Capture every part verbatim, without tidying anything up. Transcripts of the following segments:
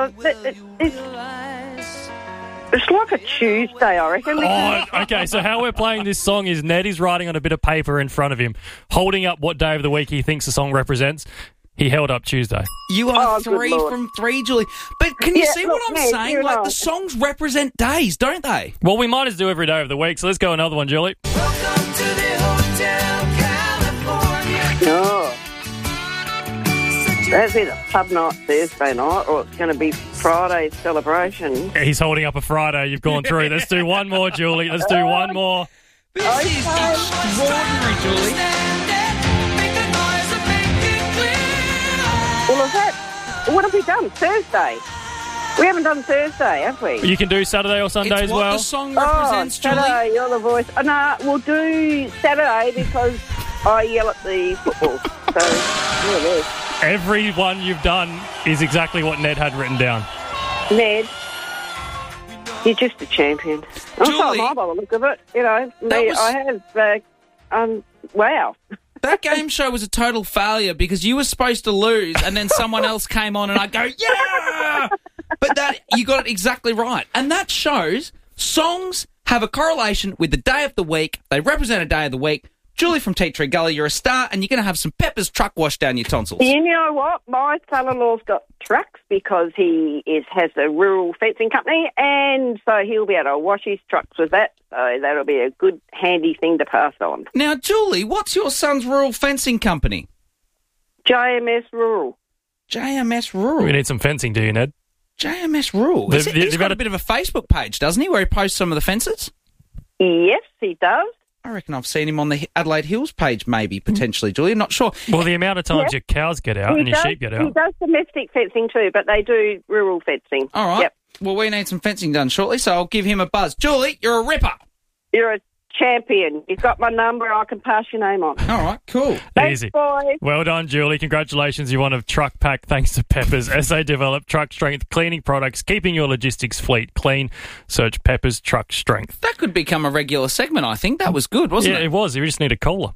Oh, it, it, it's, it's like a Tuesday, I reckon. Oh, okay, so how we're playing this song is Ned is writing on a bit of paper in front of him, holding up what day of the week he thinks the song represents. He held up Tuesday. You are Oh, three good Lord. from three, Julie. But can you Yeah, see look, what I'm Ned, saying? you Like, know. the songs represent days, don't they? Well, we might as do every day of the week, so let's go another one, Julie. Welcome to the Hotel California. Oh. That'd be the pub night Thursday night, or it's going to be Friday's celebration. He's holding up a Friday. You've gone through. Let's do one more, Julie. Let's do one more. This is extraordinary, Julie. Well, is that... What have we done? Thursday? We haven't done Thursday, have we? You can do Saturday or Sunday It's as what well. the song Oh, represents, Julie. Saturday, you're the voice. Oh, no, we'll do Saturday because I yell at the football. So, yeah, it is. Every one you've done is exactly what Ned had written down. Ned, you're just a champion. I'm so Julie. am I by the look of it. You know, That me, was- I have, uh, um, wow. That game show was a total failure because you were supposed to lose and then someone else came on and I go, yeah! But that you got it exactly right. And that shows songs have a correlation with the day of the week. They represent a day of the week. Julie from Tea Tree Gully, you're a star and you're going to have some Pepper's truck wash down your tonsils. You know what? My son-in-law's got trucks because he is has a rural fencing company, and so he'll be able to wash his trucks with that. So that'll be a good, handy thing to pass on. Now, Julie, what's your son's rural fencing company? J M S Rural. J M S Rural. We need some fencing, do you, Ned? J M S Rural. They've- Is it, they've he's got got a a- bit of a Facebook page, doesn't he, where he posts some of the fences? Yes, he does. I reckon I've seen him on the Adelaide Hills page, maybe, potentially, Julie. I'm not sure. Well, the amount of times Yeah. your cows get out He and your does, sheep get He out. does domestic fencing too, but they do rural fencing. All right. Yep. Well, we need some fencing done shortly, so I'll give him a buzz. Julie, you're a ripper. You're a champion. You've got my number. I can pass your name on. All right, cool. Thanks, Easy. boys. Well done, Julie. Congratulations. You won a truck pack thanks to Peppers. S A developed truck strength cleaning products, keeping your logistics fleet clean. Search Peppers Truck Strength. That could become a regular segment, I think. That was good, wasn't Yeah, it? it was. You just need a cola.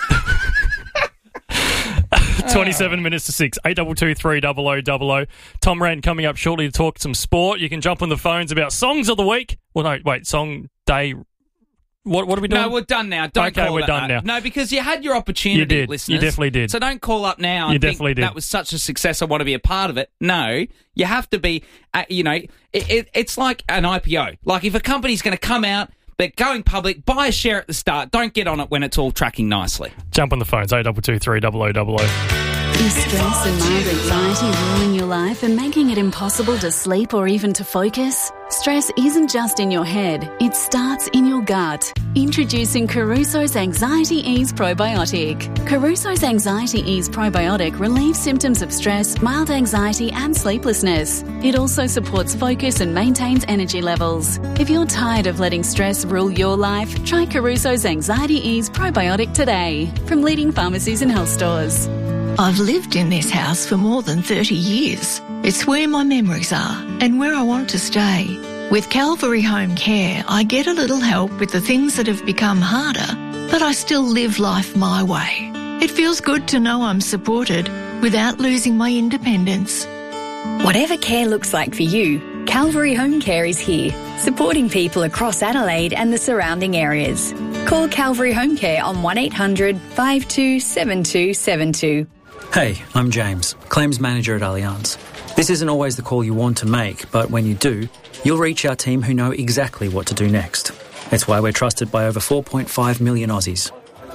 twenty-seven minutes to six. eight two two three double oh double oh. Tom Rand coming up shortly to talk some sport. You can jump on the phones about songs of the week. Well, no, wait, song day. What, what are we doing? No, we're done now. Don't Okay, call we're that, done no. now. No, because you had your opportunity, You did. listeners. You definitely did. So don't call up now and You think definitely did. that was such a success, I want to be a part of it. No, you have to be, uh, you know, it, it, it's like an I P O. Like if a company's going to come out, they're going public, buy a share at the start. Don't get on it when it's all tracking nicely. Jump on the phones. eight two two three double oh double oh. Is stress and mild anxiety ruining your life and making it impossible to sleep or even to focus? Stress isn't just in your head, it starts in your gut. Introducing Caruso's Anxiety Ease Probiotic. Caruso's Anxiety Ease Probiotic relieves symptoms of stress, mild anxiety and sleeplessness. It also supports focus and maintains energy levels. If you're tired of letting stress rule your life, try Caruso's Anxiety Ease Probiotic today from leading pharmacies and health stores. I've lived in this house for more than thirty years. It's where my memories are and where I want to stay. With Calvary Home Care, I get a little help with the things that have become harder, but I still live life my way. It feels good to know I'm supported without losing my independence. Whatever care looks like for you, Calvary Home Care is here, supporting people across Adelaide and the surrounding areas. Call Calvary Home Care on one eight hundred five two seven two seven two. Hey, I'm James, Claims Manager at Allianz. This isn't always the call you want to make, but when you do, you'll reach our team who know exactly what to do next. It's why we're trusted by over four point five million Aussies.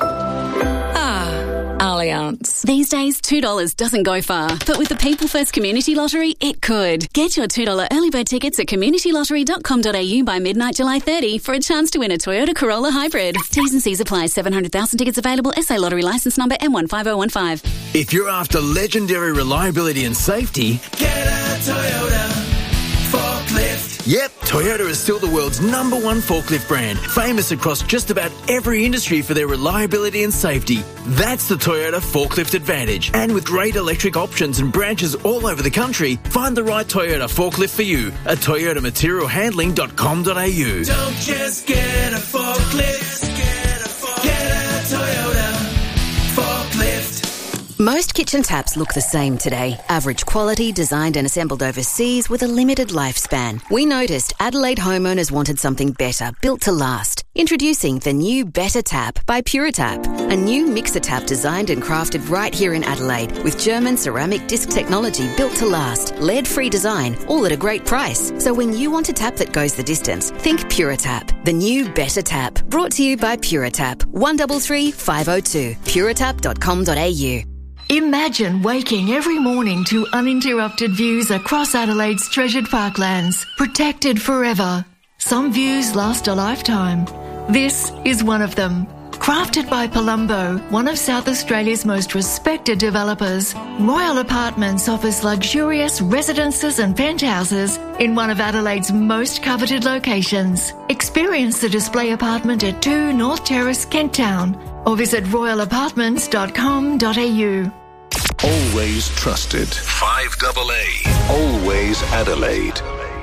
Allianz. These days, two dollars doesn't go far, but with the People First Community Lottery, it could. Get your two dollars early bird tickets at community lottery dot com dot a u by midnight July thirtieth for a chance to win a Toyota Corolla Hybrid. T's and C's apply. seven hundred thousand tickets available. S A Lottery licence number M one five oh one five. If you're after legendary reliability and safety, Get a Toyota forklift. yep, Toyota is still the world's number one forklift brand, famous across just about every industry for their reliability and safety. That's the Toyota Forklift Advantage. And with great electric options and branches all over the country, find the right Toyota forklift for you at toyota material handling dot com dot a u. Don't just get a forklift. Get a, forklift. Get a Toyota forklift. Most kitchen taps look the same today. Average quality, designed and assembled overseas with a limited lifespan. We noticed Adelaide homeowners wanted something better, built to last. Introducing the new Better Tap by Puritap, a new mixer tap designed and crafted right here in Adelaide with German ceramic disc technology built to last, lead-free design, all at a great price. So when you want a tap that goes the distance, think Puritap, the new Better Tap. Brought to you by Puritap. one three three, five oh two. puritap dot com dot a u. Imagine waking every morning to uninterrupted views across Adelaide's treasured parklands, protected forever. Some views last a lifetime. This is one of them. Crafted by Palumbo, one of South Australia's most respected developers, Royal Apartments offers luxurious residences and penthouses in one of Adelaide's most coveted locations. Experience the display apartment at two North Terrace, Kent Town, or visit royal apartments dot com dot a u. Always trusted. five double A. Always Adelaide.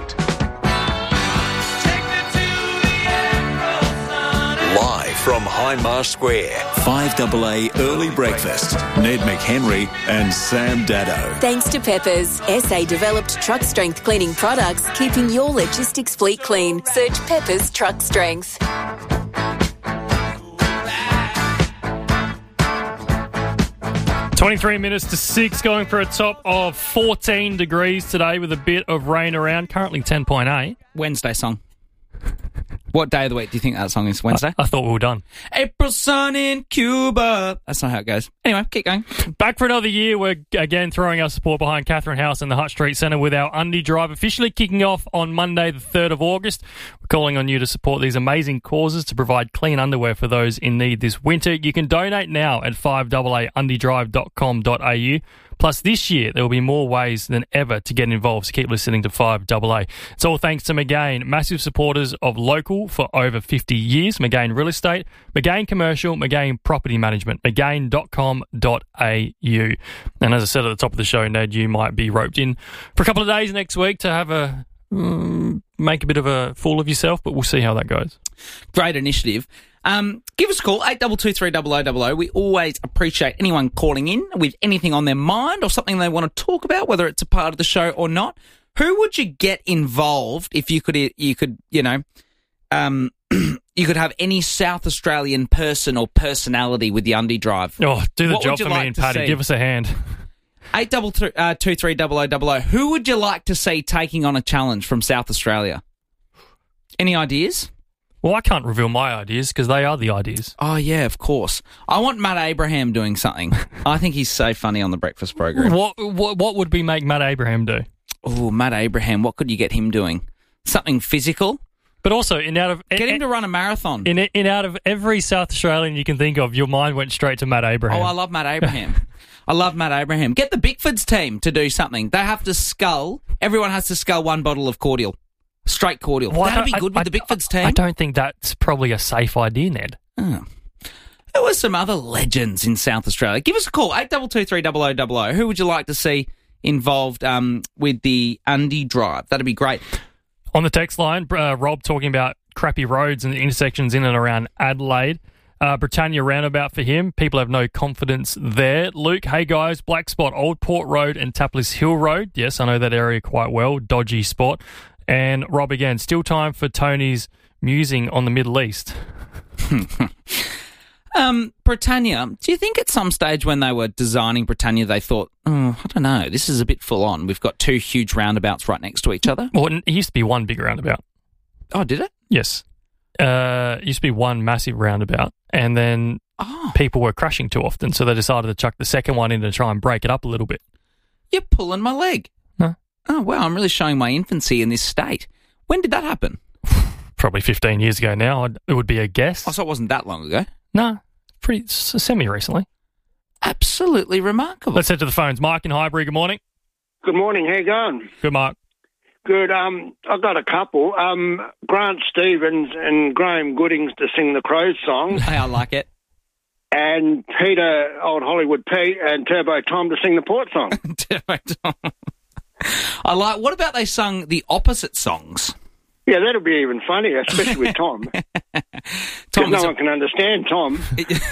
Live from Hindmarsh Square, five double A Early Breakfast. Ned McHenry and Sam Dado. Thanks to Peppers, S A-developed truck strength cleaning products, keeping your logistics fleet clean. Search Peppers Truck Strength. twenty-three minutes to six, going for a top of fourteen degrees today with a bit of rain around. Currently ten point eight. Wednesday song. What day of the week do you think that song is? Wednesday? I, I thought we were done. April sun in Cuba. That's not how it goes. Anyway, keep going. Back for another year. We're again throwing our support behind Catherine House and the Hutt Street Centre with our Undie Drive officially kicking off on Monday the third of August. We're calling on you to support these amazing causes to provide clean underwear for those in need this winter. You can donate now at five double A undie drive dot com dot a u. Plus, this year, there will be more ways than ever to get involved, so keep listening to five double A. It's all thanks to McGain, massive supporters of local for over fifty years. McGain Real Estate, McGain Commercial, McGain Property Management, McGain dot com dot a u. And as I said at the top of the show, Ned, you might be roped in for a couple of days next week to have a um, make a bit of a fool of yourself, but we'll see how that goes. Great initiative. Um, give us a call, eight two two three zero zero zero zero. We always appreciate anyone calling in with anything on their mind or something they want to talk about, whether it's a part of the show or not. Who would you get involved if you could, you could, you know, um, you could have any South Australian person or personality with the Undie Drive? Oh, do the What job would you for like me and to Paddy. see? Give us a hand. eight two two three zero zero zero zero. Who would you like to see taking on a challenge from South Australia? Any ideas? Well, I can't reveal my ideas because they are the ideas. Oh, yeah, of course. I want Matt Abraham doing something. I think he's so funny on the breakfast program. What what what would we make Matt Abraham do? Oh, Matt Abraham, what could you get him doing? Something physical? But also, in out of Get him to run a marathon. in in out of every South Australian you can think of, your mind went straight to Matt Abraham. Oh, I love Matt Abraham. I love Matt Abraham. Get the Bickfords team to do something. They have to scull. Everyone has to scull one bottle of cordial. Straight cordial. Well, I That'd be don't- good I- with the Bickfords team. I don't think that's probably a safe idea, Ned. Oh. There were some other legends in South Australia. Give us a call, eight two two three zero zero zero zero. Who would you like to see involved um, with the Undie Drive? That'd be great. On the text line, uh, Rob talking about crappy roads and intersections in and around Adelaide. Uh, Britannia roundabout for him. People have no confidence there. Luke, hey guys, Black Spot, Old Port Road and Taplis Hill Road. Yes, I know that area quite well. Dodgy spot. And Rob again, still time for Tony's musing on the Middle East. Um, Britannia, do you think at some stage when they were designing Britannia they thought, oh, I don't know, this is a bit full on. We've got two huge roundabouts right next to each other? Well, it used to be one big roundabout. Oh, did it? Yes. Uh, it used to be one massive roundabout, and then Oh. people were crashing too often, so they decided to chuck the second one in to try and break it up a little bit. You're pulling my leg. No. Oh, wow, I'm really showing my infancy in this state. When did that happen? Probably fifteen years ago now, I'd, it would be a guess. Oh, so it wasn't that long ago? No, pretty s- semi-recently. Absolutely remarkable. Let's head to the phones. Mike in Highbury, good morning. Good morning. How you going? Good, Mark. Good. Um, I've got a couple. Um, Grant Stevens and Graham Goodings to sing the Crows song, Hey, I like it. and Peter, Old Hollywood Pete, and Turbo Tom to sing the Port song. I like, what about they sung the opposite songs? Yeah, that'll be even funnier, especially with Tom. Tom, no is one a- can understand Tom.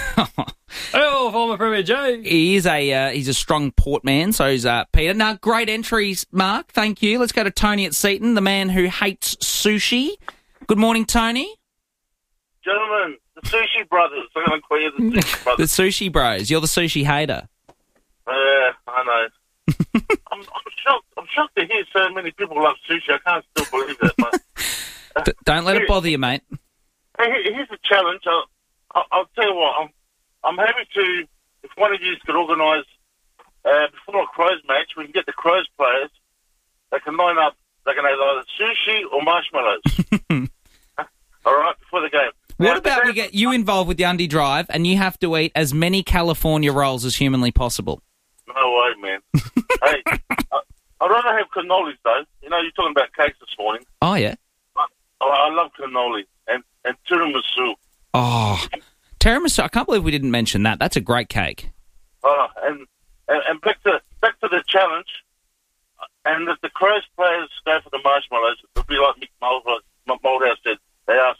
Oh, former Premier Jay. He is a uh, he's a strong port man, so is uh, Peter. Now, great entries, Mark. Thank you. Let's go to Tony at Seaton, the man who hates sushi. Good morning, Tony. Gentlemen, the Sushi Brothers. I'm going to call you the Sushi The Brothers. sushi bros. You're the sushi hater. Yeah, I know. I'm, I'm shocked. I'm shocked to hear so many people love sushi. I can't still believe that. But, D- don't let it bother you, mate. hey, here- here's a challenge. I'll, I'll, I'll tell you what. I'm, I'm happy to, if one of you could organise uh, before a Crows match, we can get the Crows players. They can line up. They can have either sushi or marshmallows. All right, before the game. What Now, about we get you involved with the Undie Drive, and you have to eat as many California rolls as humanly possible? No way, man. Hey, I, I'd rather have cannolis, though. You know, you're talking about cakes this morning. Oh, yeah? I, I love cannoli and, and tiramisu. Oh, tiramisu. I can't believe we didn't mention that. That's a great cake. Oh, and, and, and back to back to the challenge. And if the Crows players go for the marshmallows, it'll be like Mick Moldhouse, Moldhouse said, they are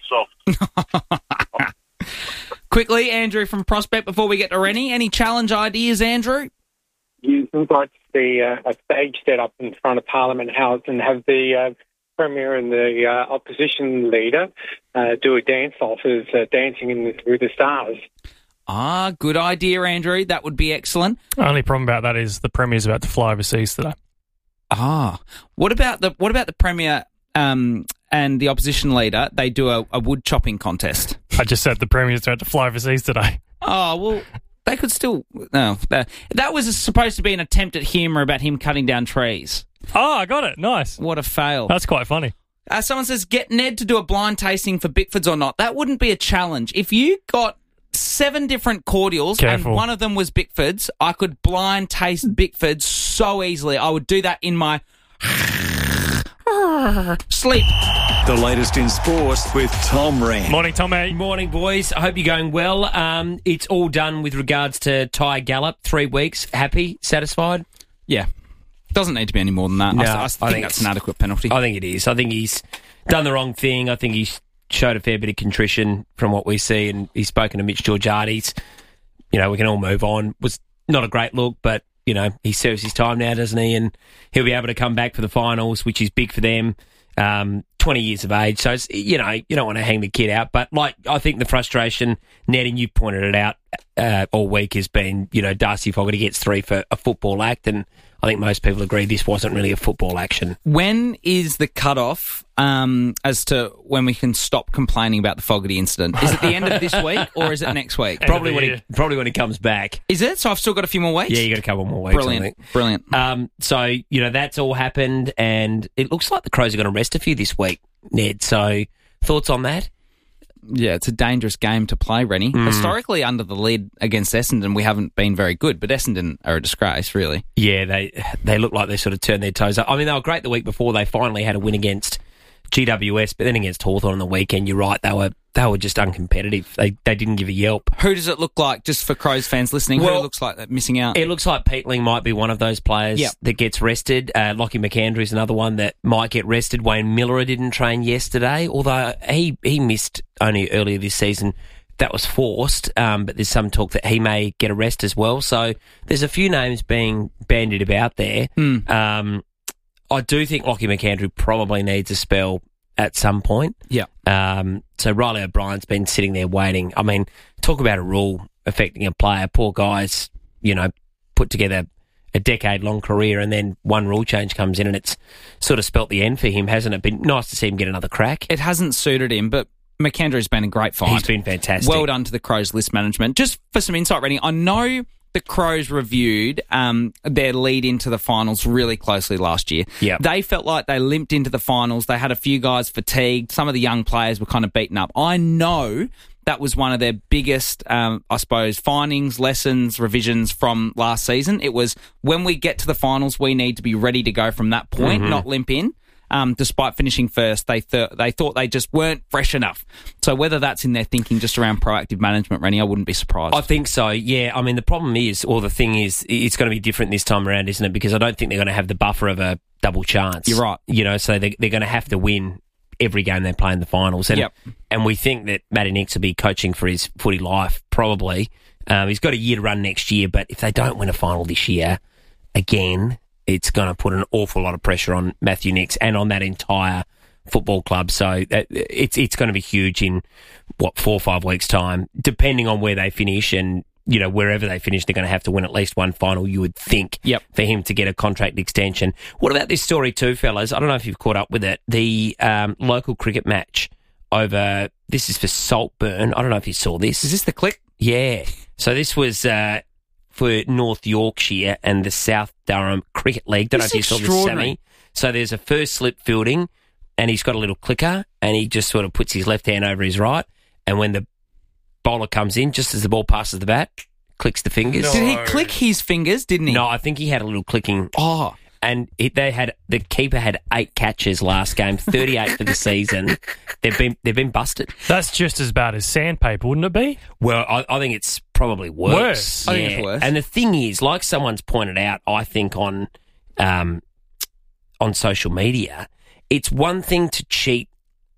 soft. Quickly, Andrew from Prospect, before we get to Rennie, any challenge ideas, Andrew? You would like to see uh, a stage set up in front of Parliament House and have the uh, Premier and the uh, opposition leader uh, do a dance-off as uh, Dancing in the, with the Stars. Ah, good idea, Andrew. That would be excellent. Only problem about that is the Premier's about to fly overseas today. Ah, what about the what about the Premier um, and the opposition leader? They do a, a wood chopping contest. I just said the Premier's about to fly overseas today. Oh, well, they could still... No, that, that was supposed to be an attempt at humour about him cutting down trees. Oh, I got it. Nice. What a fail. That's quite funny. Uh, someone says, get Ned to do a blind tasting for Bickfords or not. That wouldn't be a challenge. If you got seven different cordials Careful. and one of them was Bickfords, I could blind taste Bickfords so easily. I would do that in my sleep. The latest in sport with Tom Wren. Morning, Tommy. Morning, boys. I hope you're going well. Um, it's all done with regards to Ty Gallup. Three weeks. Happy? Satisfied? Yeah. Doesn't need to be any more than that. No, I, I think, think that's it's- an adequate penalty. I think it is. I think he's done the wrong thing. I think he's showed a fair bit of contrition from what we see, and he's spoken to Mitch Georgiades. You know, we can all move on. Was not a great look, but, you know, he serves his time now, doesn't he? And he'll be able to come back for the finals, which is big for them. Um, twenty years of age. So, it's, you know, you don't want to hang the kid out. But, like, I think the frustration, Ned, and you pointed it out uh, all week, has been, you know, Darcy Fogarty gets three for a football act, and I think most people agree this wasn't really a football action. When is the cutoff um, as to when we can stop complaining about the Fogarty incident? Is it the end of this week or is it next week? Probably when he probably when he comes back. Is it? So I've still got a few more weeks? Yeah, you got a couple more weeks. Brilliant, I think. brilliant. Um, so, you know, that's all happened, and it looks like the Crows are going to rest a few this week, Ned. So, thoughts on that? Yeah, it's a dangerous game to play, Rennie. Mm. Historically, under the lid against Essendon, we haven't been very good, but Essendon are a disgrace, really. Yeah, they they look like they sort of turned their toes up. I mean, they were great the week before. They finally had a win against G W S, but then against Hawthorn on the weekend, you're right, they were they were just uncompetitive. They they didn't give a yelp. Who does it look like, just for Crows fans listening, Well, who looks like they're missing out? It looks like Peatling might be one of those players Yep. that gets rested. Uh, Lockie McAndrew is another one that might get rested. Wayne Miller didn't train yesterday, although he, he missed only earlier this season. That was forced, um, but there's some talk that he may get a rest as well. So there's a few names being bandied about there. Mm. Um, I do think Lockie McAndrew probably needs a spell at some point. Yeah. Um, so Riley O'Brien's been sitting there waiting. I mean, talk about a rule affecting a player. Poor guy's, you know, put together a decade-long career, and then one rule change comes in and it's sort of spelt the end for him, hasn't it? Been nice to see him get another crack. It hasn't suited him, but McAndrew's been a great find. He's been fantastic. Well done to the Crows list management. Just for some insight, Rennie, I know the Crows reviewed um, their lead into the finals really closely last year. Yep. They felt like they limped into the finals. They had a few guys fatigued. Some of the young players were kind of beaten up. I know that was one of their biggest, um, I suppose, findings, lessons, revisions from last season. It was, when we get to the finals, we need to be ready to go from that point, Mhm. not limp in. Um, despite finishing first, they th- they thought they just weren't fresh enough. So whether that's in their thinking just around proactive management, Rennie, I wouldn't be surprised. I think so, yeah. I mean, the problem is, or the thing is, it's going to be different this time around, isn't it? Because I don't think they're going to have the buffer of a double chance. You're right. You know, so they, they're going to have to win every game they play in the finals. And Yep. and we think that Matty Nicks will be coaching for his footy life, probably. Um, he's got a year to run next year, but if they don't win a final this year, again, it's going to put an awful lot of pressure on Matthew Nicks and on that entire football club. So that, it's it's going to be huge in, what, four or five weeks' time, depending on where they finish. And, you know, wherever they finish, they're going to have to win at least one final, you would think, yep. for him to get a contract extension. What about this story too, fellas? I don't know if you've caught up with it. The um, local cricket match over, this is for Saltburn. I don't know if you saw this. Is this the Click? Yeah. So this was uh, for North Yorkshire and the South Durham Cricket League. Don't know This if you is saw the extraordinary. semi. So there's a first slip fielding, and he's got a little clicker, and he just sort of puts his left hand over his right, and when the bowler comes in, just as the ball passes the bat, clicks the fingers. Did he click his fingers, didn't he? No, I think he had a little clicking. Oh. And it, they had the keeper had eight catches last game, thirty-eight for the season. They've been they've been busted. That's just as bad as sandpaper, wouldn't it be? Well, I, I think it's probably worse. Worse? Yeah. I think it's worse. And the thing is, like someone's pointed out, I think on um, on social media, it's one thing to cheat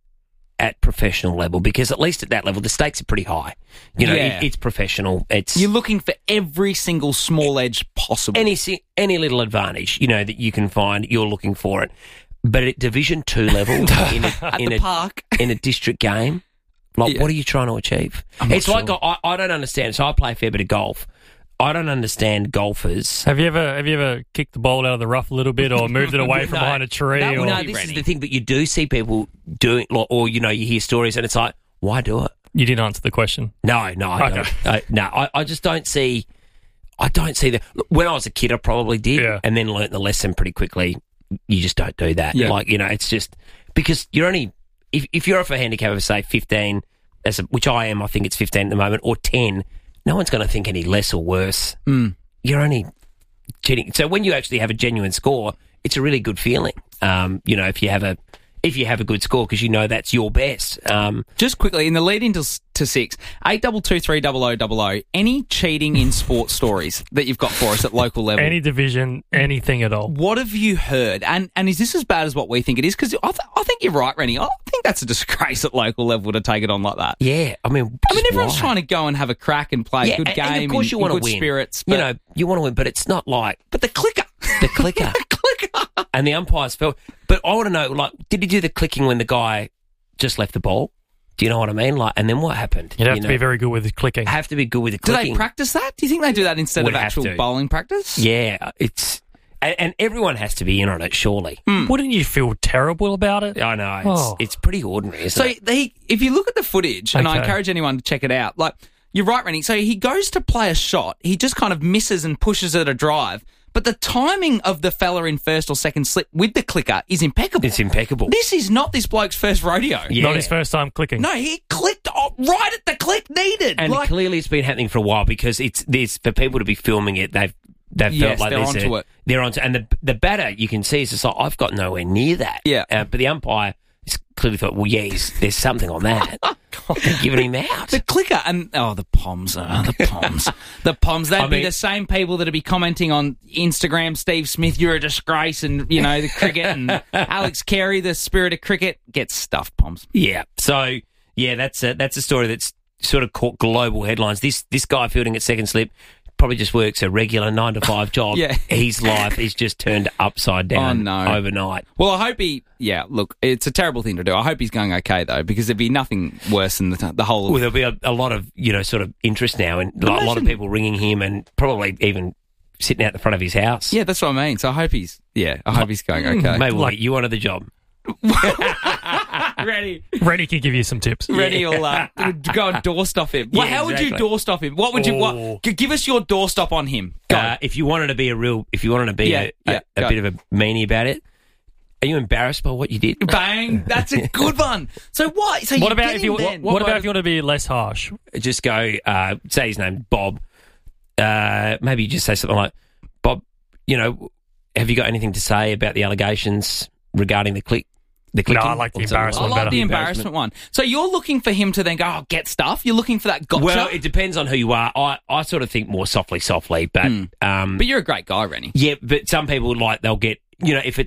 at professional level, because at least at that level the stakes are pretty high. You know, Yeah. it, it's professional. It's You're looking for every single small edge possible. any si- any little advantage, you know, that you can find, you're looking for it. But at Division Two level, in a, At in the a park. in a district game, like Yeah. what are you trying to achieve? I'm not It's like sure. I, I don't understand. So I play a fair bit of golf. I don't understand golfers. Have you ever have you ever kicked the ball out of the rough a little bit, or moved it away from No, behind a tree? No, or no, this is the thing. But you do see people doing, like, or you know, you hear stories, and it's like, why do it? You didn't answer the question. No, no, I Okay. don't. I, no, I, I just don't see. I don't see the. Look, when I was a kid, I probably did, Yeah. and then learnt the lesson pretty quickly. You just don't do that. Yeah. Like, you know, it's just because you're only if if you're off a handicap of say fifteen, as a, which I am, I think it's fifteen at the moment, or ten. No one's going to think any less or worse. Mm. You're only cheating. So when you actually have a genuine score, it's a really good feeling. Um, you know, if you have a if you have a good score, because you know that's your best. Um, Just quickly, in the lead into to six, eight double two three double o double o. Any cheating in sports stories that you've got for us at local level? Any division, anything at all. What have you heard? And and is this as bad as what we think it is? Because I, th- I think you're right, Rennie. I think that's a disgrace at local level to take it on like that. yeah, I mean, I mean, just everyone's why? trying to go and have a crack and play a good and- game. and of course in, you in want to good win. spirits. You but- know, you want to win, but it's not like but the clicker. the clicker. clicker. And the umpires felt. But I want to know, like, did he do the clicking when the guy just left the ball? Do you know what I mean? Like, and then what happened? You'd have you to know? be very good with clicking. Have to be good with the Do clicking. they practice that? Do you think they do that instead Would of have actual to. bowling practice? Yeah, it's and, and everyone has to be in on it. Surely, Wouldn't you feel terrible about it? I know it's Oh. it's pretty ordinary, isn't So it? they, if you look at the footage, and I Okay. encourage anyone to check it out, like, you're right, Rennie. So he goes to play a shot. He just kind of misses and pushes at a drive. But the timing of the fella in first or second slip with the clicker is impeccable. It's impeccable. This is not this bloke's first rodeo. Yeah. Not his first time clicking. No, he clicked oh, right at the click needed. And Like- clearly, it's been happening for a while because it's there's for people to be filming it. They've they've Yes, felt like they're there's onto a, it. They're onto, and the the batter you can see is just like I've got nowhere near that. Yeah. uh, but the umpire has clearly thought, well, yeah, he's, there's something on that. They're giving him out. The clicker and oh the Poms, oh, the Poms, the Poms. They'd I be mean- the same people that'd be commenting on Instagram. Steve Smith, you're a disgrace, and you know the cricket, and Alex Carey, the spirit of cricket, gets stuffed. Poms. Yeah. So yeah, that's a, that's a story that's sort of caught global headlines. This this guy fielding at second slip probably just works a regular nine to five job. Yeah. His life is just turned upside down Oh, no. overnight. Well, I hope he. Yeah, look, it's a terrible thing to do. I hope he's going okay though, because there'd be nothing worse than the, the whole. Well, there'll be a, a lot of you know sort of interest now, and like, a lot of Imagine- people ringing him, and probably even sitting out the front of his house. Yeah, that's what I mean. So I hope he's. Yeah, I hope he's going okay. Maybe we'll Like- get you onto the job. Ready. Rennie can give you some tips. Ready will uh, go and doorstop him. Well, Yeah, how would you exactly. doorstop him? What would you? Oh. What? g- Give us your doorstop on him. Go. Uh, if you wanted to be a real, if you wanted to be Yeah, a, yeah, a, a go. bit of a meanie about it, are you embarrassed by what you did? Bang! That's a good one. So what? So What you about get if you? him What, then. what about if you want to be less harsh? Just go, uh, say his name, Bob. Uh, maybe you just say something like, Bob, you know, have you got anything to say about the allegations regarding the click? The No, clicking? I like the Or something embarrassment I that. like better. the embarrassment one. So you're looking for him to then go, oh, get stuff. You're looking for that gotcha. Well, it depends on who you are. I, I sort of think more softly, softly, but um, but you're a great guy, Rennie. yeah, but some people like they'll get, you know, if it's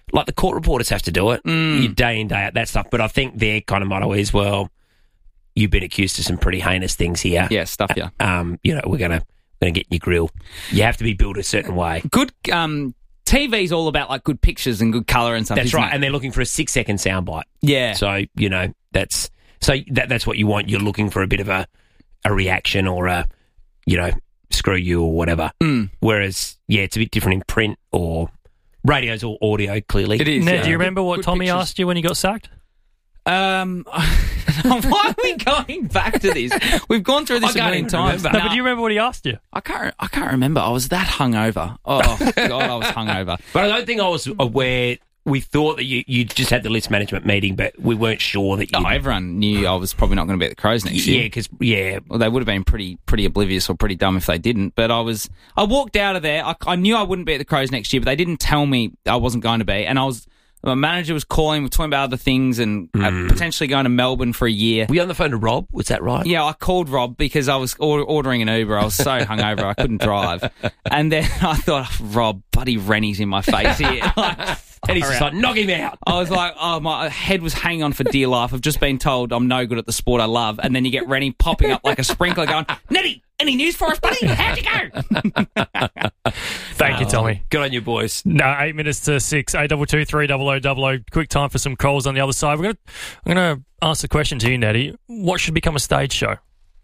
like the court reporters have to do it, Mm. you day in, day out, that stuff. But I think their kind of motto is, well, you've been accused of some pretty heinous things here. Yeah, stuff you. Um, you know, we're going to going to get in your grill. You have to be built a certain way. Good um, T V's all about like good pictures and good colour and stuff. That's isn't right, it? and they're looking for a six-second soundbite. Yeah. So, you know, that's so that that's what you want. You're looking for a bit of a, a reaction or a, you know, screw you or whatever. Mm. Whereas, yeah, it's a bit different in print or radio's all audio, clearly. It is. Ned, yeah. do you remember what Good Tommy pictures. asked you when he got sacked? Um, why are we going back to this? We've gone through this I a can't million even times. remember. No, but do you remember what he asked you? I can't. I can't remember. I was that hungover. Oh God, I was hungover. But I don't think I was aware. We thought that you, you just had the list management meeting, but we weren't sure that you... Oh, everyone knew I was probably not going to be at the Crows next year. Yeah, because, yeah. Well, they would have been pretty pretty oblivious or pretty dumb if they didn't. But I was... I walked out of there. I, I knew I wouldn't be at the Crows next year, but they didn't tell me I wasn't going to be. And I was... My manager was calling, we're talking about other things and Mm. uh, potentially going to Melbourne for a year. Were you on the phone to Rob? Was that right? Yeah, I called Rob because I was or- ordering an Uber. I was so hungover I couldn't drive. And then I thought, oh, Rob, bloody Rennie's in my face here. Like, and he's just like, knock him out. I was like, oh, my head was hanging on for dear life. I've just been told I'm no good at the sport I love. And then you get Rennie popping up like a sprinkler going, Nettie, any news for us, buddy? How'd you go? Thank you, Tommy. Good on you, boys. No, eight minutes to six. Eight double two three double o double o. Quick time for some calls on the other side. We're gonna, I'm going to ask the question to you, Nettie. What should become a stage show?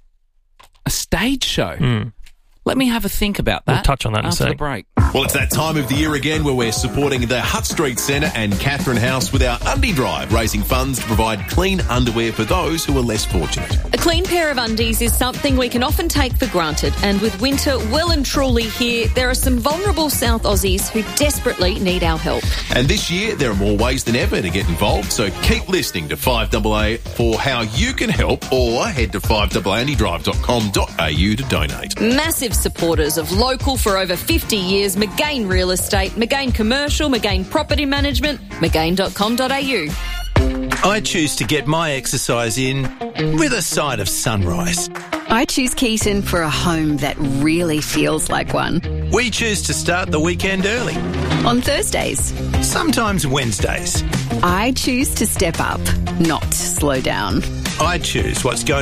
A stage show? Mm. Let me have a think about that. We'll touch on that in a after the sec. break. Well, it's that time of the year again where we're supporting the Hutt Street Centre and Catherine House with our Undie Drive, raising funds to provide clean underwear for those who are less fortunate. A clean pair of undies is something we can often take for granted, and with winter well and truly here, there are some vulnerable South Aussies who desperately need our help. And this year, there are more ways than ever to get involved, so keep listening to five A A for how you can help, or head to five a a undie drive dot com dot a u to donate. Massive supporters of local for over fifty years, McGain Real Estate, McGain Commercial, McGain Property Management, McGain dot com dot a u. I choose to get my exercise in with a side of sunrise. I choose Keaton for a home that really feels like one. We choose to start the weekend early. On Thursdays. Sometimes Wednesdays. I choose to step up, not slow down. I choose what's going